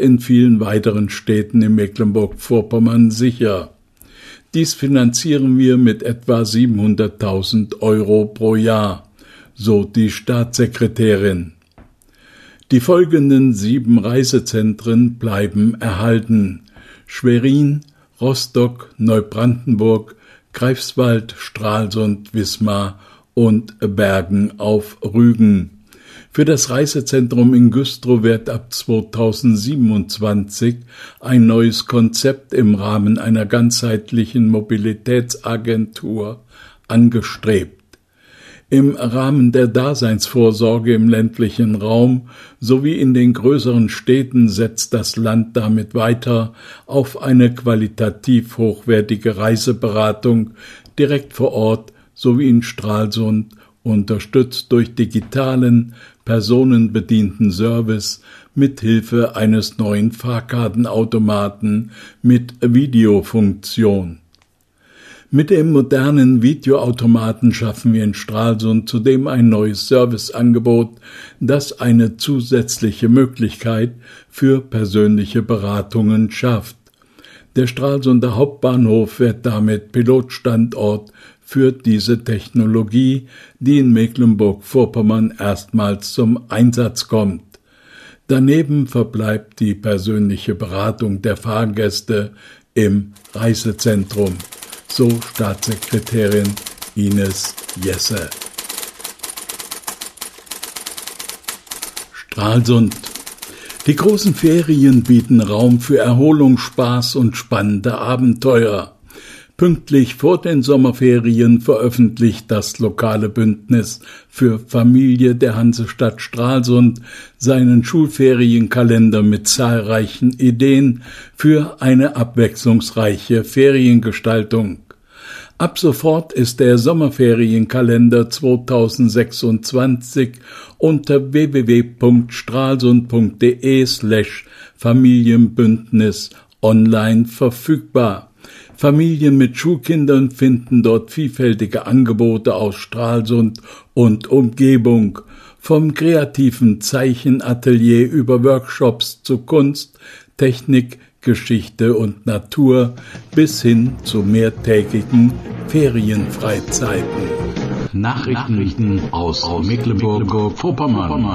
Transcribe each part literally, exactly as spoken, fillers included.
in vielen weiteren Städten in Mecklenburg-Vorpommern sicher. Dies finanzieren wir mit etwa siebenhunderttausend Euro pro Jahr, so die Staatssekretärin. Die folgenden sieben Reisezentren bleiben erhalten: Schwerin, Rostock, Neubrandenburg, Greifswald, Stralsund, Wismar und Bergen auf Rügen. Für das Reisezentrum in Güstrow wird ab zweitausendsiebenundzwanzig ein neues Konzept im Rahmen einer ganzheitlichen Mobilitätsagentur angestrebt. Im Rahmen der Daseinsvorsorge im ländlichen Raum sowie in den größeren Städten setzt das Land damit weiter auf eine qualitativ hochwertige Reiseberatung direkt vor Ort sowie in Stralsund, unterstützt durch digitalen, personenbedienten Service mit Hilfe eines neuen Fahrkartenautomaten mit Videofunktion. Mit dem modernen Videoautomaten schaffen wir in Stralsund zudem ein neues Serviceangebot, das eine zusätzliche Möglichkeit für persönliche Beratungen schafft. Der Stralsunder Hauptbahnhof wird damit Pilotstandort für diese Technologie, die in Mecklenburg-Vorpommern erstmals zum Einsatz kommt. Daneben verbleibt die persönliche Beratung der Fahrgäste im Reisezentrum, so Staatssekretärin Ines Jesse. Stralsund. Die großen Ferien bieten Raum für Erholung, Spaß und spannende Abenteuer. Pünktlich vor den Sommerferien veröffentlicht das lokale Bündnis für Familie der Hansestadt Stralsund seinen Schulferienkalender mit zahlreichen Ideen für eine abwechslungsreiche Feriengestaltung. Ab sofort ist der Sommerferienkalender zweitausendsechsundzwanzig unter w w w punkt stralsund punkt d e slash Familienbündnis online verfügbar. Familien mit Schulkindern finden dort vielfältige Angebote aus Stralsund und Umgebung, vom kreativen Zeichenatelier über Workshops zu Kunst, Technik, Geschichte und Natur bis hin zu mehrtägigen Ferienfreizeiten. Nachrichten aus Mecklenburg-Vorpommern.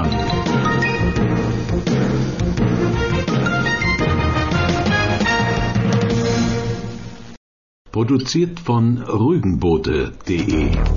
Produziert von rügenboote punkt de